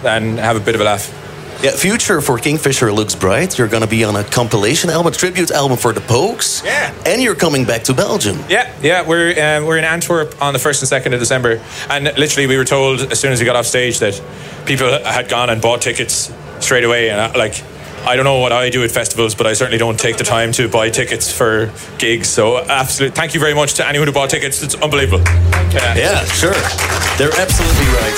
and have a bit of a laugh. Yeah, future for Kingfisher looks bright. You're going to be on a compilation album, a tribute album for the Pogues. Yeah. And you're coming back to Belgium. Yeah, we're in Antwerp on the 1st and 2nd of December. And literally we were told as soon as we got off stage that people had gone and bought tickets straight away. And I don't know what I do at festivals, but I certainly don't take the time to buy tickets for gigs. So absolutely, thank you very much to anyone who bought tickets. It's unbelievable. Yeah, sure. They're absolutely right.